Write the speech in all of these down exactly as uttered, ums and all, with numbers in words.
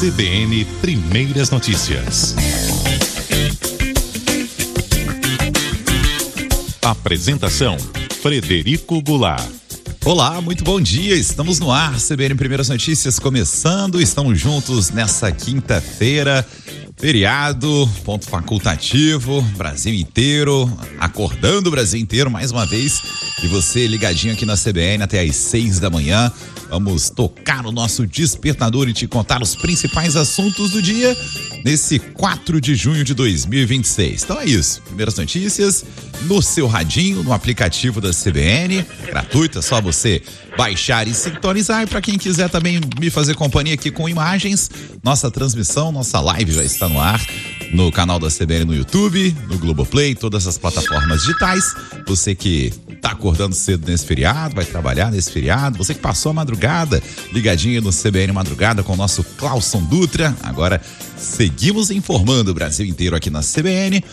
C B N Primeiras Notícias. Apresentação: Frederico Goulart. Olá, muito bom dia, estamos no ar, C B N Primeiras Notícias começando, estamos juntos nessa quinta-feira, feriado, ponto facultativo, Brasil inteiro, acordando o Brasil inteiro mais uma vez, e você ligadinho aqui na C B N até às seis da manhã, vamos tocar o nosso despertador e te contar os principais assuntos do dia nesse quatro de junho de dois mil e vinte e seis. Então é isso, Primeiras Notícias no seu radinho, no aplicativo da C B N, gratuito, é só você baixar e sintonizar. E para quem quiser também me fazer companhia aqui com imagens, nossa transmissão, nossa live já está no ar no canal da C B N no YouTube, no Globoplay, todas as plataformas digitais. Você que tá acordando cedo nesse feriado, vai trabalhar nesse feriado, você que passou a madrugada ligadinho no C B N Madrugada com o nosso Clauson Dutra, agora seguimos informando o Brasil inteiro aqui na C B N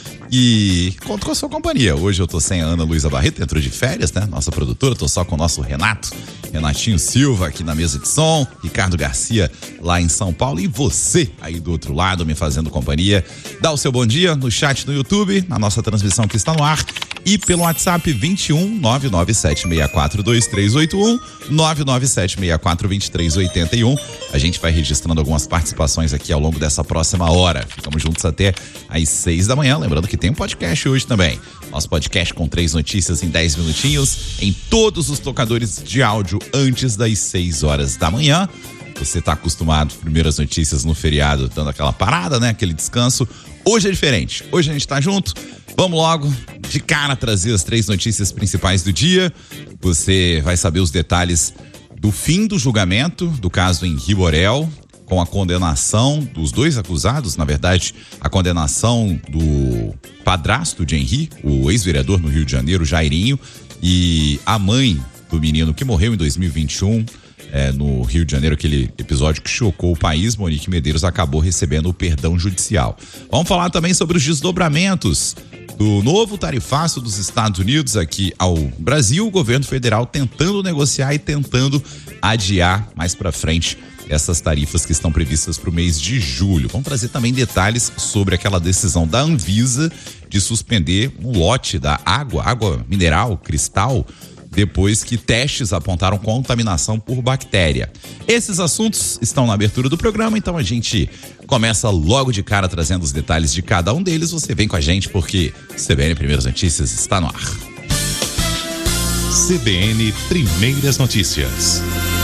e conto com a sua companhia. Hoje eu tô sem a Ana Luísa Barreto, entrou de férias, né? Nossa produtora, tô só com o nosso Renato, Renatinho Silva aqui na mesa de som, Ricardo Garcia lá em São Paulo e você aí do outro lado me fazendo companhia. Dá o seu bom dia no chat no YouTube, na nossa transmissão que está no ar e pelo WhatsApp vinte e um, nove nove sete seis quatro, dois três oito um, nove nove sete seis quatro, dois três oito um. A gente vai registrando algumas participações aqui ao longo dessa próxima hora. Ficamos juntos até às seis da manhã. Lembrando que tem um podcast hoje também. Nosso podcast com três notícias em dez minutinhos em todos os tocadores de áudio antes das seis horas da manhã. Você está acostumado, Primeiras Notícias no feriado, dando aquela parada, né? Aquele descanso. Hoje é diferente. Hoje a gente está junto. Vamos logo, de cara, trazer as três notícias principais do dia. Você vai saber os detalhes do fim do julgamento do caso Henri Borel, com a condenação dos dois acusados, na verdade, a condenação do padrasto de Henri, o ex-vereador no Rio de Janeiro, Jairinho, e a mãe do menino que morreu em dois mil e vinte e um, é, no Rio de Janeiro, aquele episódio que chocou o país. Monique Medeiros acabou recebendo o perdão judicial. Vamos falar também sobre os desdobramentos do novo tarifaço dos Estados Unidos aqui ao Brasil, o governo federal tentando negociar e tentando adiar mais para frente essas tarifas que estão previstas para o mês de julho. Vamos trazer também detalhes sobre aquela decisão da Anvisa de suspender um lote da água, água mineral, cristal, depois que testes apontaram contaminação por bactéria. Esses assuntos estão na abertura do programa, então a gente começa logo de cara trazendo os detalhes de cada um deles. Você vem com a gente porque C B N Primeiras Notícias está no ar. C B N Primeiras Notícias.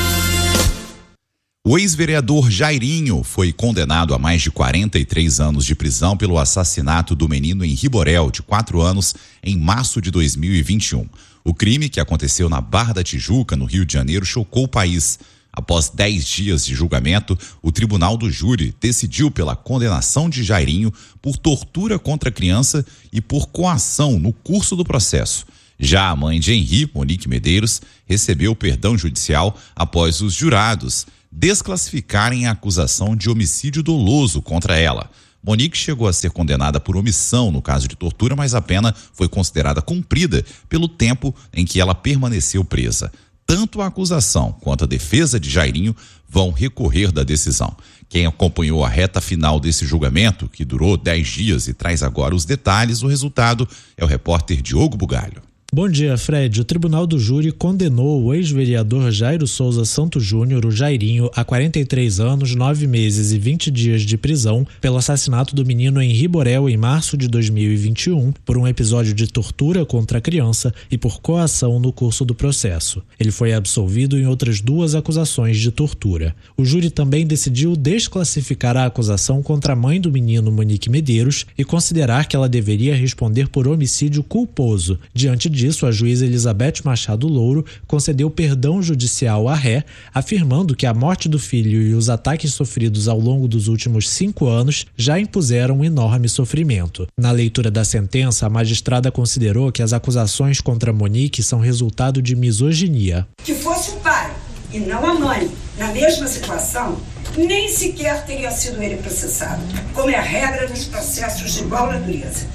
O ex-vereador Jairinho foi condenado a mais de quarenta e três anos de prisão pelo assassinato do menino Henri Borel, de quatro anos, em março de dois mil e vinte e um. O crime, que aconteceu na Barra da Tijuca, no Rio de Janeiro, chocou o país. Após dez dias de julgamento, o Tribunal do Júri decidiu pela condenação de Jairinho por tortura contra a criança e por coação no curso do processo. Já a mãe de Henri, Monique Medeiros, recebeu perdão judicial após os jurados desclassificarem a acusação de homicídio doloso contra ela. Monique chegou a ser condenada por omissão no caso de tortura, mas a pena foi considerada cumprida pelo tempo em que ela permaneceu presa. Tanto a acusação quanto a defesa de Jairinho vão recorrer da decisão. Quem acompanhou a reta final desse julgamento, que durou dez dias e traz agora os detalhes, o resultado é o repórter Diogo Bugalho. Bom dia, Fred. O Tribunal do Júri condenou o ex-vereador Jairo Souza Santos Júnior, o Jairinho, a quarenta e três anos, nove meses e vinte dias de prisão pelo assassinato do menino Henri Borel em março de dois mil e vinte e um, por um episódio de tortura contra a criança e por coação no curso do processo. Ele foi absolvido em outras duas acusações de tortura. O júri também decidiu desclassificar a acusação contra a mãe do menino, Monique Medeiros, e considerar que ela deveria responder por homicídio culposo. Diante disso, a juíza Elizabeth Machado Louro concedeu perdão judicial à ré, afirmando que a morte do filho e os ataques sofridos ao longo dos últimos cinco anos já impuseram um enorme sofrimento. Na leitura da sentença, a magistrada considerou que as acusações contra Monique são resultado de misoginia. Que fosse o pai e não a mãe na mesma situação, nem sequer teria sido ele processado, como é a regra nos processos de igual natureza.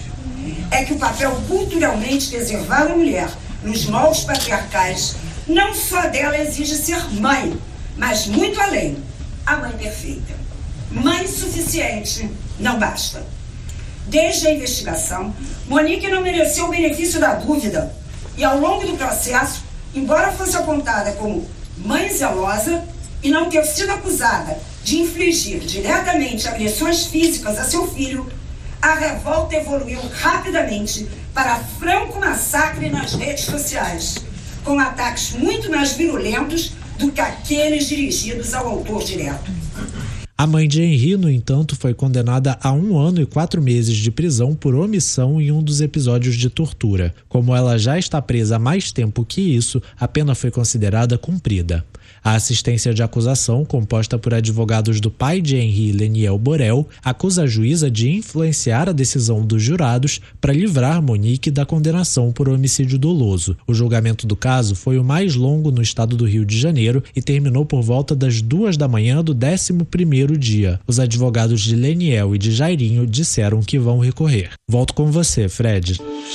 É que o papel culturalmente reservado à mulher nos moldes patriarcais não só dela exige ser mãe, mas muito além, a mãe perfeita. Mas suficiente não basta. Desde a investigação, Monique não mereceu o benefício da dúvida e, ao longo do processo, embora fosse apontada como mãe zelosa e não ter sido acusada de infligir diretamente agressões físicas a seu filho, a revolta evoluiu rapidamente para franco massacre nas redes sociais, com ataques muito mais virulentos do que aqueles dirigidos ao autor direto. A mãe de Henri, no entanto, foi condenada a um ano e quatro meses de prisão por omissão em um dos episódios de tortura. Como ela já está presa há mais tempo que isso, a pena foi considerada cumprida. A assistência de acusação, composta por advogados do pai de Henri, Leniel Borel, acusa a juíza de influenciar a decisão dos jurados para livrar Monique da condenação por homicídio doloso. O julgamento do caso foi o mais longo no estado do Rio de Janeiro e terminou por volta das duas da manhã do décimo primeiro dia. Os advogados de Leniel e de Jairinho disseram que vão recorrer. Volto com você, Fred.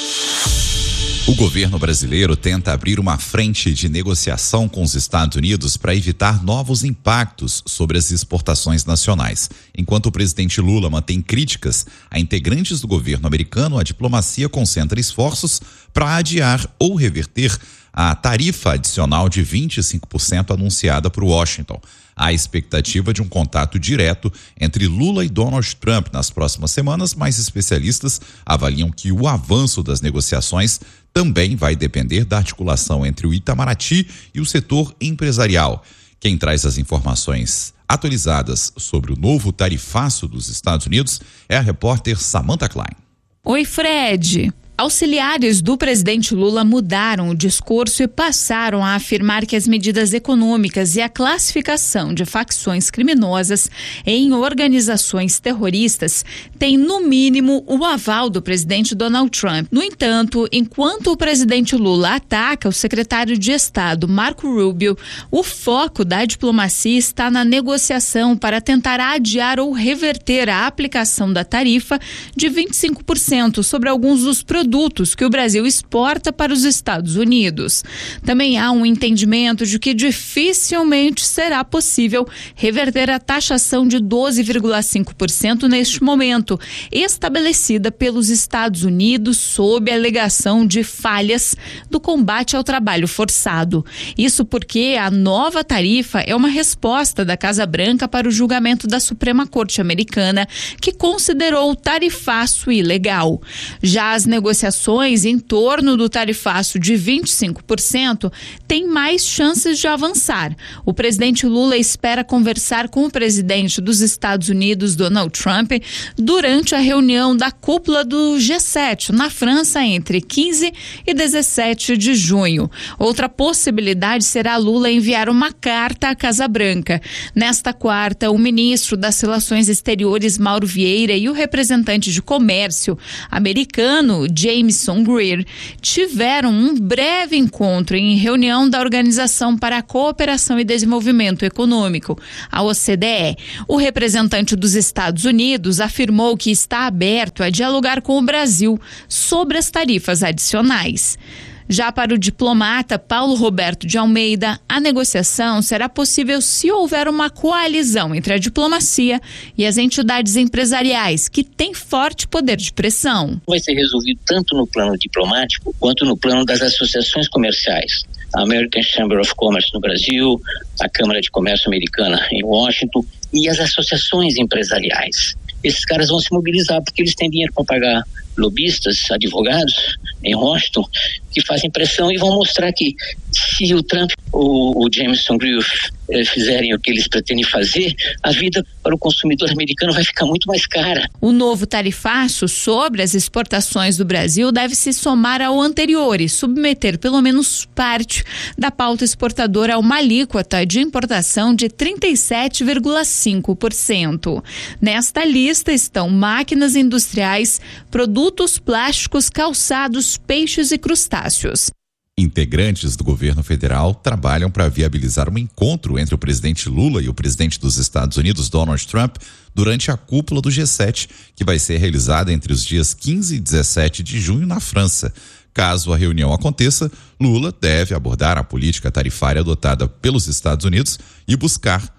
O governo brasileiro tenta abrir uma frente de negociação com os Estados Unidos para evitar novos impactos sobre as exportações nacionais. Enquanto o presidente Lula mantém críticas a integrantes do governo americano, a diplomacia concentra esforços para adiar ou reverter a tarifa adicional de vinte e cinco por cento anunciada por Washington. Há expectativa de um contato direto entre Lula e Donald Trump nas próximas semanas, mas especialistas avaliam que o avanço das negociações também vai depender da articulação entre o Itamaraty e o setor empresarial. Quem traz as informações atualizadas sobre o novo tarifaço dos Estados Unidos é a repórter Samantha Klein. Oi, Fred. Auxiliares do presidente Lula mudaram o discurso e passaram a afirmar que as medidas econômicas e a classificação de facções criminosas em organizações terroristas têm, no mínimo, o aval do presidente Donald Trump. No entanto, enquanto o presidente Lula ataca o secretário de Estado, Marco Rubio, o foco da diplomacia está na negociação para tentar adiar ou reverter a aplicação da tarifa de vinte e cinco por cento sobre alguns dos produtos produtos que o Brasil exporta para os Estados Unidos. Também há um entendimento de que dificilmente será possível reverter a taxação de doze vírgula cinco por cento neste momento, estabelecida pelos Estados Unidos sob a alegação de falhas do combate ao trabalho forçado. Isso porque a nova tarifa é uma resposta da Casa Branca para o julgamento da Suprema Corte Americana, que considerou o tarifaço ilegal. Já as negociações Negociações em torno do tarifaço de vinte e cinco por cento têm mais chances de avançar. O presidente Lula espera conversar com o presidente dos Estados Unidos, Donald Trump, durante a reunião da cúpula do G sete, na França, entre quinze e dezessete de junho. Outra possibilidade será Lula enviar uma carta à Casa Branca. Nesta quarta, o ministro das Relações Exteriores, Mauro Vieira, e o representante de comércio americano, Jameson Greer, tiveram um breve encontro em reunião da Organização para a Cooperação e Desenvolvimento Econômico, a O C D E. O representante dos Estados Unidos afirmou que está aberto a dialogar com o Brasil sobre as tarifas adicionais. Já para o diplomata Paulo Roberto de Almeida, a negociação será possível se houver uma coalizão entre a diplomacia e as entidades empresariais, que têm forte poder de pressão. Vai ser resolvido tanto no plano diplomático quanto no plano das associações comerciais. A American Chamber of Commerce no Brasil, a Câmara de Comércio Americana em Washington e as associações empresariais. Esses caras vão se mobilizar porque eles têm dinheiro para pagar lobistas, advogados em Washington, que fazem pressão e vão mostrar que se o Trump ou o Jameson Greer eh, fizerem o que eles pretendem fazer, a vida para o consumidor americano vai ficar muito mais cara. O novo tarifaço sobre as exportações do Brasil deve se somar ao anterior e submeter pelo menos parte da pauta exportadora a uma alíquota de importação de trinta e sete vírgula cinco por cento. Nesta lista estão máquinas industriais, produtos plásticos, calçados, peixes e crustáceos. Integrantes do governo federal trabalham para viabilizar um encontro entre o presidente Lula e o presidente dos Estados Unidos, Donald Trump, durante a cúpula do G sete, que vai ser realizada entre os dias quinze e dezessete de junho na França. Caso a reunião aconteça, Lula deve abordar a política tarifária adotada pelos Estados Unidos e buscar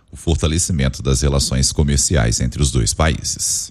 o fortalecimento das relações comerciais entre os dois países.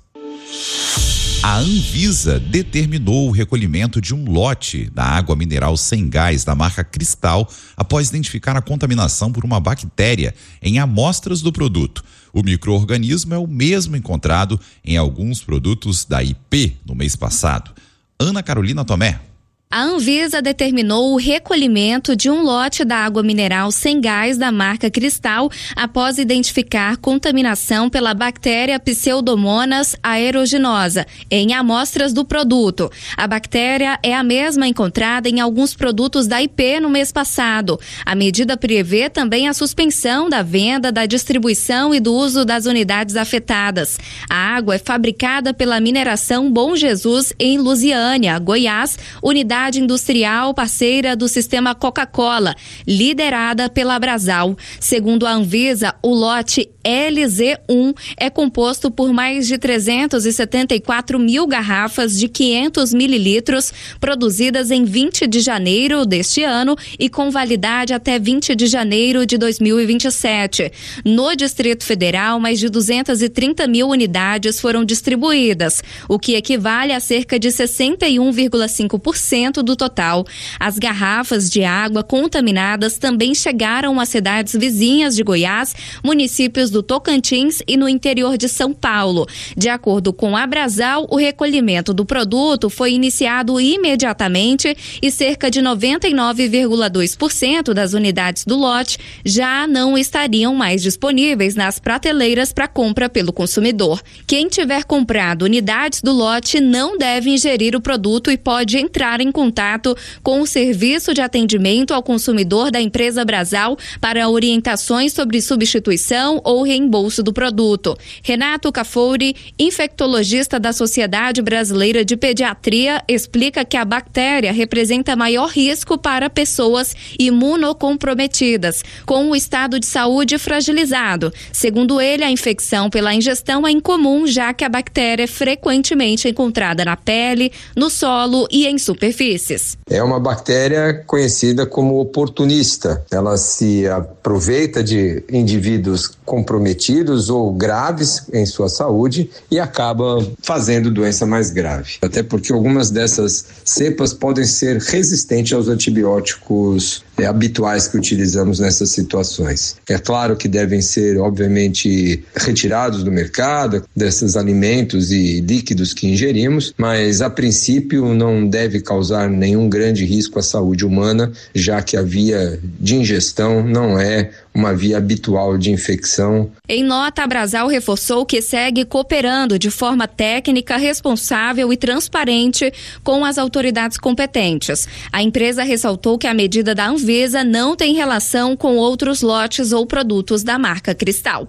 A Anvisa determinou o recolhimento de um lote da água mineral sem gás da marca Cristal após identificar a contaminação por uma bactéria em amostras do produto. O micro-organismo é o mesmo encontrado em alguns produtos da I P no mês passado. Ana Carolina Tomé. A Anvisa determinou o recolhimento de um lote da água mineral sem gás da marca Cristal após identificar contaminação pela bactéria Pseudomonas aeruginosa em amostras do produto. A bactéria é a mesma encontrada em alguns produtos da I P no mês passado. A medida prevê também a suspensão da venda, da distribuição e do uso das unidades afetadas. A água é fabricada pela Mineração Bom Jesus em Lusiânia, Goiás, unidade industrial parceira do sistema Coca-Cola, liderada pela Brasal. Segundo a Anvisa, o lote L Z um é composto por mais de trezentos e setenta e quatro mil garrafas de quinhentos mililitros, produzidas em vinte de janeiro deste ano e com validade até vinte de janeiro de dois mil e vinte e sete. No Distrito Federal, mais de duzentas e trinta mil unidades foram distribuídas, o que equivale a cerca de sessenta e um vírgula cinco por cento do total. As garrafas de água contaminadas também chegaram às cidades vizinhas de Goiás, municípios do Tocantins e no interior de São Paulo. De acordo com a Brasal, o recolhimento do produto foi iniciado imediatamente e cerca de noventa e nove vírgula dois por cento das unidades do lote já não estariam mais disponíveis nas prateleiras para compra pelo consumidor. Quem tiver comprado unidades do lote não deve ingerir o produto e pode entrar em contato com o Serviço de Atendimento ao Consumidor da empresa Brasal para orientações sobre substituição ou reembolso do produto. Renato Cafouri, infectologista da Sociedade Brasileira de Pediatria, explica que a bactéria representa maior risco para pessoas imunocomprometidas, com o estado de saúde fragilizado. Segundo ele, a infecção pela ingestão é incomum, já que a bactéria é frequentemente encontrada na pele, no solo e em superfícies. É uma bactéria conhecida como oportunista. Ela se aproveita de indivíduos comprometidos ou graves em sua saúde e acaba fazendo doença mais grave. Até porque algumas dessas cepas podem ser resistentes aos antibióticos é, habituais que utilizamos nessas situações. É claro que devem ser, obviamente, retirados do mercado, desses alimentos e líquidos que ingerimos, mas a princípio não deve causar nenhum grande risco à saúde humana, já que a via de ingestão não é uma via habitual de infecção. Em nota, a Brasal reforçou que segue cooperando de forma técnica, responsável e transparente com as autoridades competentes. A empresa ressaltou que a medida da Anvisa não tem relação com outros lotes ou produtos da marca Cristal.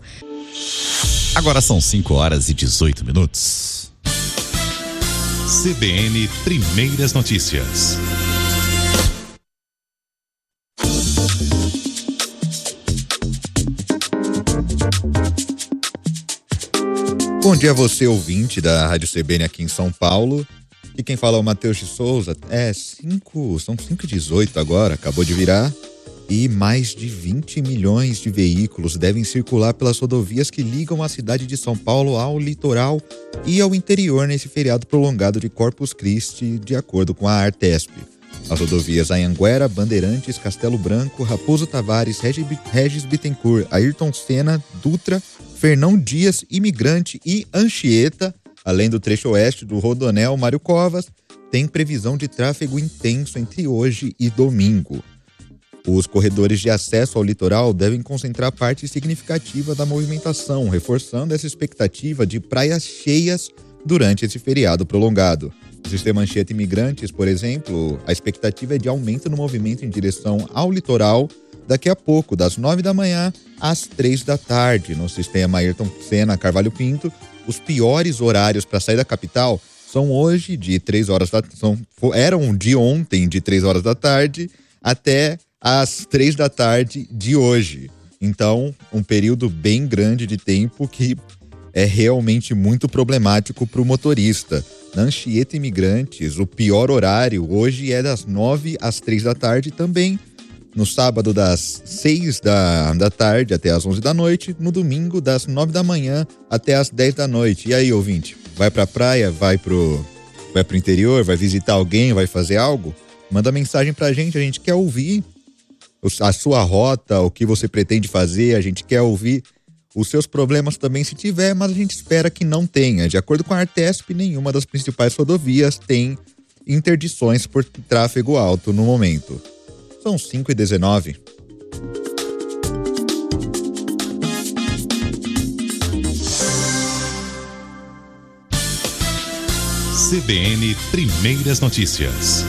Agora são cinco horas e dezoito minutos. C B N Primeiras Notícias. Bom dia a você, ouvinte da Rádio C B N aqui em São Paulo. E quem fala é o Matheus de Souza. É cinco, são cinco e dezoito agora, acabou de virar. E mais de vinte milhões de veículos devem circular pelas rodovias que ligam a cidade de São Paulo ao litoral e ao interior nesse feriado prolongado de Corpus Christi, de acordo com a Artesp. As rodovias Anhanguera, Bandeirantes, Castelo Branco, Raposo Tavares, Regis Bittencourt, Ayrton Senna, Dutra, Fernão Dias, Imigrante e Anchieta, além do trecho oeste do Rodoanel Mário Covas, tem previsão de tráfego intenso entre hoje e domingo. Os corredores de acesso ao litoral devem concentrar parte significativa da movimentação, reforçando essa expectativa de praias cheias durante esse feriado prolongado. No sistema Anchieta Imigrantes, por exemplo, a expectativa é de aumento no movimento em direção ao litoral daqui a pouco, das nove da manhã às três da tarde. No sistema Ayrton Senna Carvalho Pinto, os piores horários para sair da capital são hoje de três horas da são, eram de ontem de três horas da tarde até às três da tarde de hoje. Então, um período bem grande de tempo que é realmente muito problemático para o motorista. Na Anchieta Imigrantes, o pior horário hoje é das nove às três da tarde também. No sábado, das seis da, da tarde até as onze da noite. No domingo, das nove da manhã até as dez da noite. E aí, ouvinte? Vai pra praia? Vai pro, vai pro interior? Vai visitar alguém? Vai fazer algo? Manda mensagem pra gente. A gente quer ouvir a sua rota, o que você pretende fazer. A gente quer ouvir os seus problemas também, se tiver, mas a gente espera que não tenha. De acordo com a Artesp, nenhuma das principais rodovias tem interdições por tráfego alto no momento. São cinco e dezenove. C B N Primeiras Notícias.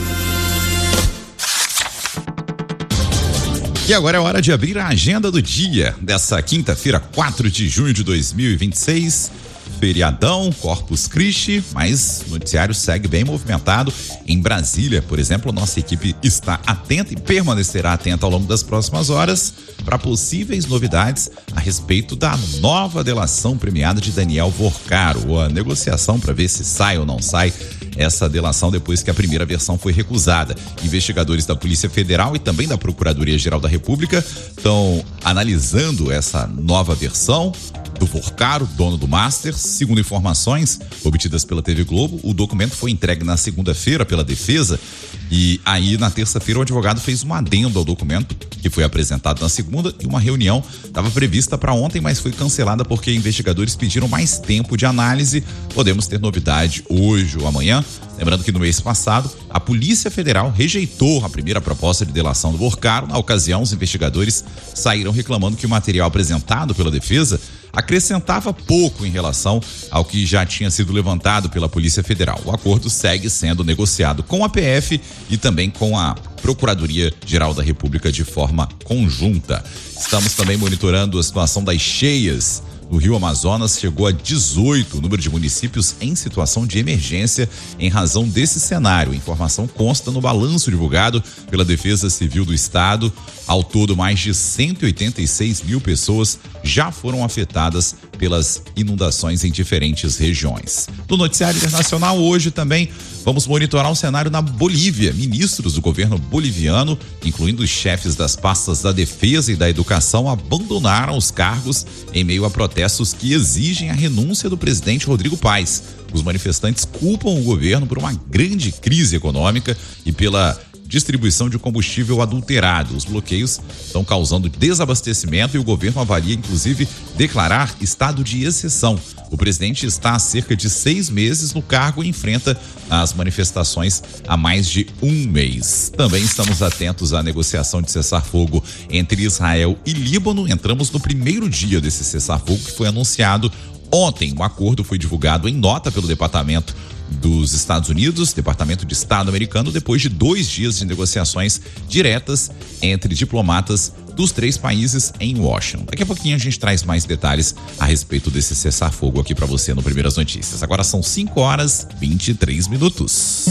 E agora é hora de abrir a agenda do dia dessa quinta-feira, quatro de junho de dois mil e vinte e seis. Feriadão, Corpus Christi, mas o noticiário segue bem movimentado. Em Brasília, por exemplo, nossa equipe está atenta e permanecerá atenta ao longo das próximas horas para possíveis novidades a respeito da nova delação premiada de Daniel Vorcaro, a negociação para ver se sai ou não sai essa delação depois que a primeira versão foi recusada. Investigadores da Polícia Federal e também da Procuradoria-Geral da República estão analisando essa nova versão do Vorcaro, dono do Master. Segundo informações obtidas pela T V Globo, o documento foi entregue na segunda-feira pela defesa e aí na terça-feira o advogado fez um adendo ao documento que foi apresentado na segunda e uma reunião estava prevista para ontem, mas foi cancelada porque investigadores pediram mais tempo de análise. Podemos ter novidade hoje ou amanhã. Lembrando que no mês passado, a Polícia Federal rejeitou a primeira proposta de delação do Vorcaro. Na ocasião, os investigadores saíram reclamando que o material apresentado pela defesa acrescentava pouco em relação ao que já tinha sido levantado pela Polícia Federal. O acordo segue sendo negociado com a P F e também com a Procuradoria-Geral da República de forma conjunta. Estamos também monitorando a situação das cheias. No Rio Amazonas chegou a dezoito o número de municípios em situação de emergência em razão desse cenário. A informação consta no balanço divulgado pela Defesa Civil do Estado. Ao todo, mais de cento e oitenta e seis mil pessoas já foram afetadas pelas inundações em diferentes regiões. No noticiário internacional, hoje também vamos monitorar o cenário na Bolívia. Ministros do governo boliviano, incluindo os chefes das pastas da Defesa e da Educação, abandonaram os cargos em meio a protestos que exigem a renúncia do presidente Rodrigo Paes. Os manifestantes culpam o governo por uma grande crise econômica e pela distribuição de combustível adulterado. Os bloqueios estão causando desabastecimento e o governo avalia, inclusive, declarar estado de exceção. O presidente está há cerca de seis meses no cargo e enfrenta as manifestações há mais de um mês. Também estamos atentos à negociação de cessar-fogo entre Israel e Líbano. Entramos no primeiro dia desse cessar-fogo que foi anunciado ontem. O acordo foi divulgado em nota pelo Departamento dos Estados Unidos, Departamento de Estado americano, depois de dois dias de negociações diretas entre diplomatas dos três países em Washington. Daqui a pouquinho a gente traz mais detalhes a respeito desse cessar-fogo aqui para você no Primeiras Notícias. Agora são cinco horas e vinte e três minutos.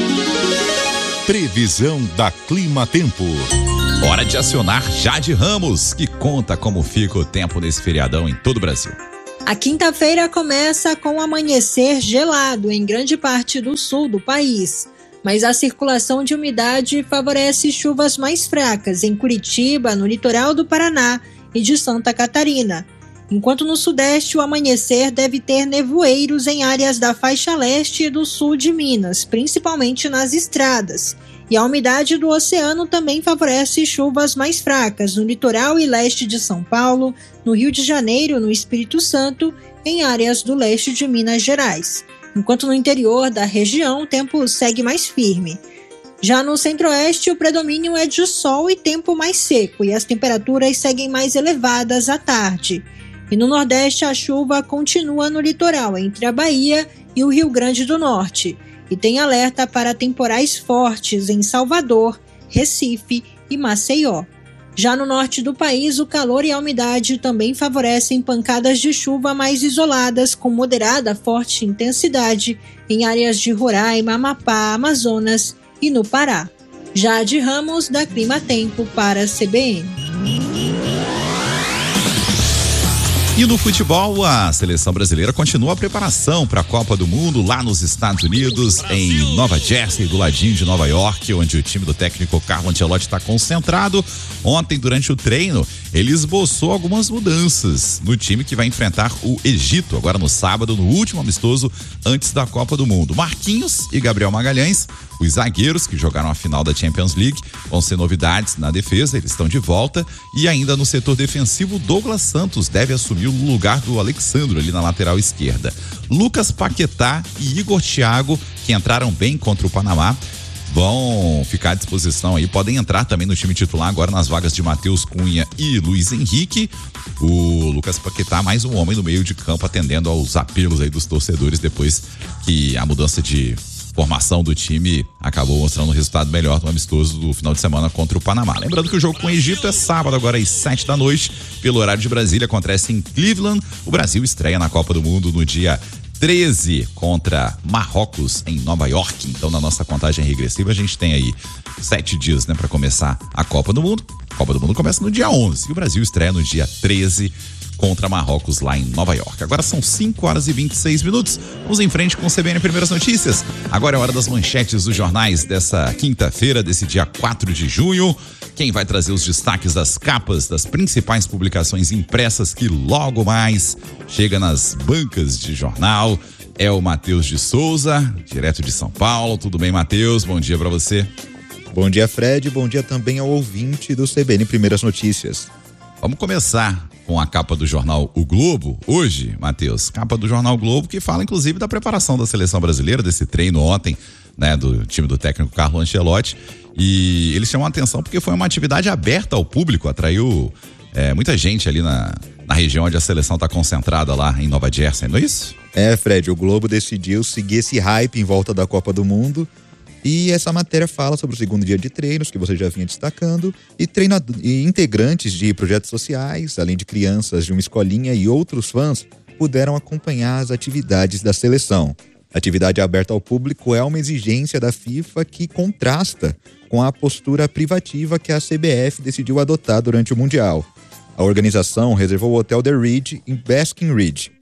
Previsão da Clima Tempo. Hora de acionar Jade Ramos, que conta como fica o tempo nesse feriadão em todo o Brasil. A quinta-feira começa com um amanhecer gelado em grande parte do sul do país, mas a circulação de umidade favorece chuvas mais fracas em Curitiba, no litoral do Paraná e de Santa Catarina, enquanto no sudeste o amanhecer deve ter nevoeiros em áreas da faixa leste e do sul de Minas, principalmente nas estradas. E a umidade do oceano também favorece chuvas mais fracas no litoral e leste de São Paulo, no Rio de Janeiro, no Espírito Santo, em áreas do leste de Minas Gerais. Enquanto no interior da região o tempo segue mais firme. Já no centro-oeste o predomínio é de sol e tempo mais seco e as temperaturas seguem mais elevadas à tarde. E no nordeste a chuva continua no litoral entre a Bahia e o Rio Grande do Norte. E tem alerta para temporais fortes em Salvador, Recife e Maceió. Já no norte do país, o calor e a umidade também favorecem pancadas de chuva mais isoladas com moderada a forte intensidade em áreas de Roraima, Amapá, Amazonas e no Pará. Jade Ramos, da Clima Tempo, para a C B N. E no futebol, a seleção brasileira continua a preparação para a Copa do Mundo lá nos Estados Unidos, em Nova Jersey, do ladinho de Nova York, onde o time do técnico Carlo Ancelotti está concentrado. Ontem, durante o treino, ele esboçou algumas mudanças no time que vai enfrentar o Egito, agora no sábado, no último amistoso antes da Copa do Mundo. Marquinhos e Gabriel Magalhães, os zagueiros que jogaram a final da Champions League, vão ser novidades na defesa, eles estão de volta. E ainda no setor defensivo, Douglas Santos deve assumir o lugar do Alexandro ali na lateral esquerda. Lucas Paquetá e Igor Thiago, que entraram bem contra o Panamá, vão ficar à disposição aí, podem entrar também no time titular agora nas vagas de Matheus Cunha e Luiz Henrique. O Lucas Paquetá, mais um homem no meio de campo, atendendo aos apelos aí dos torcedores depois que a mudança de formação do time acabou mostrando um resultado melhor no amistoso do final de semana contra o Panamá. Lembrando que o jogo com o Egito é sábado, agora às sete da noite, pelo horário de Brasília, acontece em Cleveland. O Brasil estreia na Copa do Mundo no dia treze contra Marrocos em Nova York. Então, na nossa contagem regressiva, a gente tem aí sete dias, né, para começar a Copa do Mundo. A Copa do Mundo começa no dia onze e o Brasil estreia no dia treze contra Marrocos lá em Nova York. Agora são cinco horas e vinte e seis minutos. Vamos em frente com o C B N Primeiras Notícias. Agora é hora das manchetes dos jornais dessa quinta-feira, desse dia quatro de junho. Quem vai trazer os destaques das capas das principais publicações impressas que logo mais chega nas bancas de jornal é o Matheus de Souza, direto de São Paulo. Tudo bem, Matheus? Bom dia para você. Bom dia, Fred. Bom dia também ao ouvinte do C B N Primeiras Notícias. Vamos começar com a capa do jornal O Globo, hoje, Matheus, capa do jornal O Globo, que fala inclusive da preparação da seleção brasileira, desse treino ontem, né, do time do técnico Carlo Ancelotti, e eles chamam a atenção porque foi uma atividade aberta ao público, atraiu é, muita gente ali na, na região onde a seleção está concentrada lá em Nova Jersey, não é isso? É, Fred, o Globo decidiu seguir esse hype em volta da Copa do Mundo. E essa matéria fala sobre o segundo dia de treinos, que você já vinha destacando, e, treinado, e integrantes de projetos sociais, além de crianças de uma escolinha e outros fãs, puderam acompanhar as atividades da seleção. A atividade aberta ao público é uma exigência da FIFA que contrasta com a postura privativa que a C B F decidiu adotar durante o Mundial. A organização reservou o Hotel The Ridge em Basking Ridge.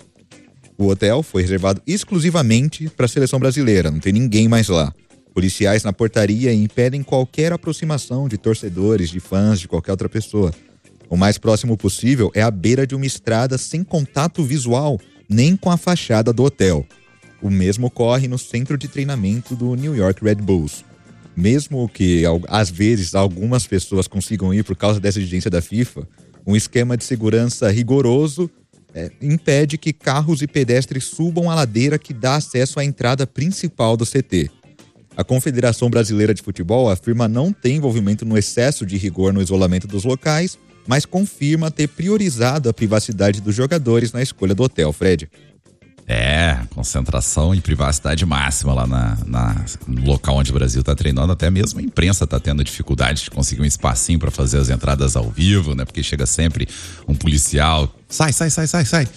O hotel foi reservado exclusivamente para a seleção brasileira, não tem ninguém mais lá. Policiais na portaria impedem qualquer aproximação de torcedores, de fãs, de qualquer outra pessoa. O mais próximo possível é a beira de uma estrada sem contato visual, nem com a fachada do hotel. O mesmo ocorre no centro de treinamento do New York Red Bulls. Mesmo que, às vezes, algumas pessoas consigam ir por causa dessa exigência da FIFA, um esquema de segurança rigoroso é, impede que carros e pedestres subam a ladeira que dá acesso à entrada principal do C T. A Confederação Brasileira de Futebol afirma não ter envolvimento no excesso de rigor no isolamento dos locais, mas confirma ter priorizado a privacidade dos jogadores na escolha do hotel, Fred. É, concentração e privacidade máxima lá na, na, no local onde o Brasil está treinando. Até mesmo a imprensa está tendo dificuldade de conseguir um espacinho para fazer as entradas ao vivo, né? Porque chega sempre um policial, sai, sai, sai, sai, sai.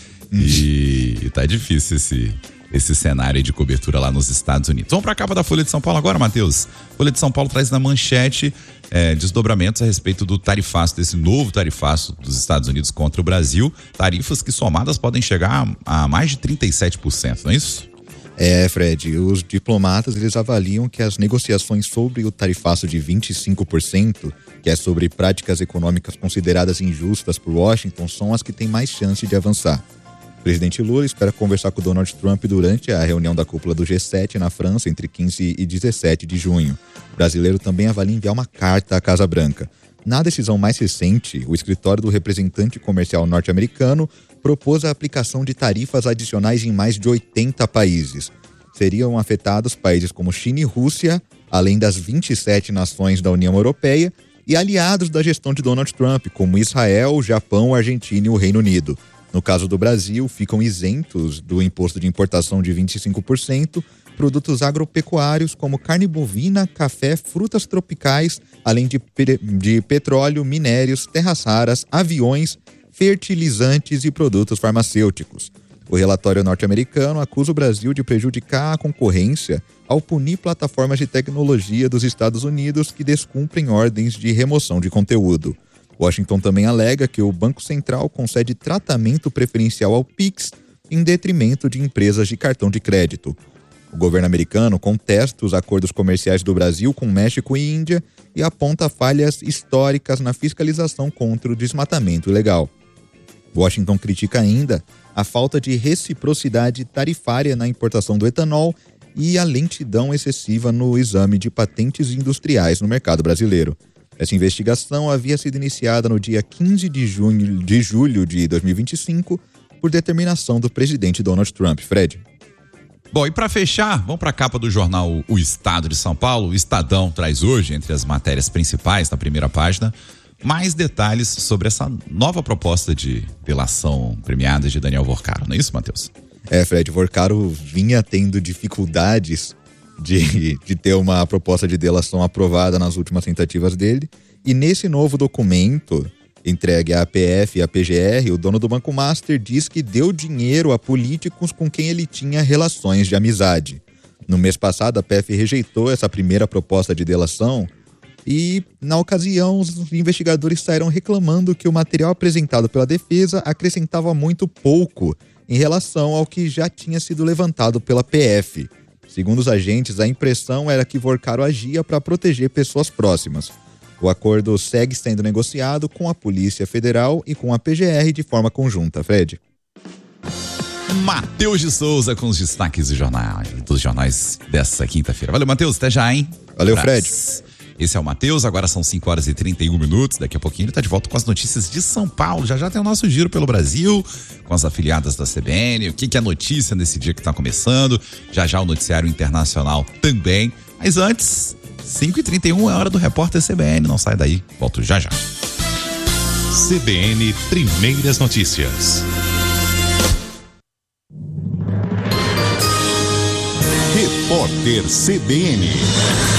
E, e tá difícil esse... esse cenário de cobertura lá nos Estados Unidos. Vamos para a capa da Folha de São Paulo agora, Matheus. Folha de São Paulo traz na manchete é, desdobramentos a respeito do tarifaço, desse novo tarifaço dos Estados Unidos contra o Brasil. Tarifas que somadas podem chegar a, a mais de trinta e sete por cento, não é isso? É, Fred, os diplomatas eles avaliam que as negociações sobre o tarifaço de vinte e cinco por cento, que é sobre práticas econômicas consideradas injustas por Washington, são as que têm mais chance de avançar. O presidente Lula espera conversar com o Donald Trump durante a reunião da cúpula do G sete na França entre quinze e dezessete de junho. O brasileiro também avalia enviar uma carta à Casa Branca. Na decisão mais recente, o escritório do representante comercial norte-americano propôs a aplicação de tarifas adicionais em mais de oitenta países. Seriam afetados países como China e Rússia, além das vinte e sete nações da União Europeia e aliados da gestão de Donald Trump, como Israel, Japão, Argentina e o Reino Unido. No caso do Brasil, ficam isentos do imposto de importação de vinte e cinco por cento produtos agropecuários como carne bovina, café, frutas tropicais, além de, de petróleo, minérios, terras raras, aviões, fertilizantes e produtos farmacêuticos. O relatório norte-americano acusa o Brasil de prejudicar a concorrência ao punir plataformas de tecnologia dos Estados Unidos que descumprem ordens de remoção de conteúdo. Washington também alega que o Banco Central concede tratamento preferencial ao Pix em detrimento de empresas de cartão de crédito. O governo americano contesta os acordos comerciais do Brasil com México e Índia e aponta falhas históricas na fiscalização contra o desmatamento ilegal. Washington critica ainda a falta de reciprocidade tarifária na importação do etanol e a lentidão excessiva no exame de patentes industriais no mercado brasileiro. Essa investigação havia sido iniciada no dia quinze de junho, de julho de dois mil e vinte e cinco por determinação do presidente Donald Trump. Fred. Bom, e para fechar, vamos para a capa do jornal O Estado de São Paulo. O Estadão traz hoje, entre as matérias principais na primeira página, mais detalhes sobre essa nova proposta de delação premiada de Daniel Vorcaro. Não é isso, Matheus? É, Fred, Vorcaro vinha tendo dificuldades De, de ter uma proposta de delação aprovada nas últimas tentativas dele. E nesse novo documento, entregue à A P F e à P G R, o dono do Banco Master diz que deu dinheiro a políticos com quem ele tinha relações de amizade. No mês passado, a P F rejeitou essa primeira proposta de delação e, na ocasião, os investigadores saíram reclamando que o material apresentado pela defesa acrescentava muito pouco em relação ao que já tinha sido levantado pela P F. Segundo os agentes, a impressão era que Vorcaro agia para proteger pessoas próximas. O acordo segue sendo negociado com a Polícia Federal e com a P G R de forma conjunta. Fred. Matheus de Souza com os destaques do jornal, dos jornais dessa quinta-feira. Valeu, Matheus, até já, hein? Valeu, Fred. Esse é o Matheus, agora são cinco horas e trinta e um minutos. Daqui a pouquinho ele tá de volta com as notícias de São Paulo. Já já tem o nosso giro pelo Brasil, com as afiliadas da C B N. O que, que é notícia nesse dia que tá começando. Já já o noticiário internacional também. Mas antes, cinco e trinta e um é hora do repórter C B N. Não sai daí, volto já já. C B N Primeiras Notícias. Repórter C B N.